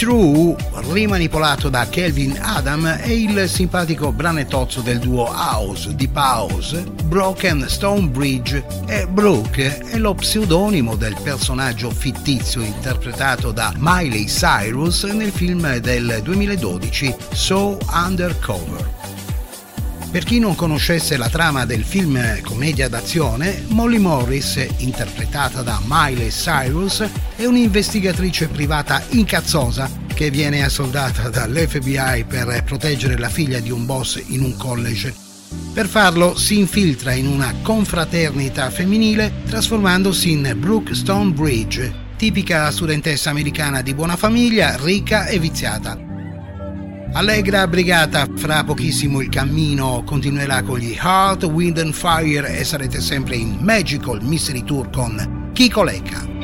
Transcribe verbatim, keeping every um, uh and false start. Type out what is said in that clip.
True, rimanipolato da Kelvin Adam, è il simpatico branetozzo del duo House, Deep House, Broken Stone Bridge, e Brooke è lo pseudonimo del personaggio fittizio interpretato da Miley Cyrus nel film del duemiladodici So Undercover. Per chi non conoscesse la trama del film commedia d'azione, Molly Morris, interpretata da Miley Cyrus, è un'investigatrice privata incazzosa che viene assoldata dall'F B I per proteggere la figlia di un boss in un college. Per farlo si infiltra in una confraternita femminile trasformandosi in Brooke Stonebridge, tipica studentessa americana di buona famiglia, ricca e viziata. Allegra brigata, fra pochissimo il cammino continuerà con gli Heart, Wind and Fire e sarete sempre in Magical Mystery Tour con Kiko Lecca.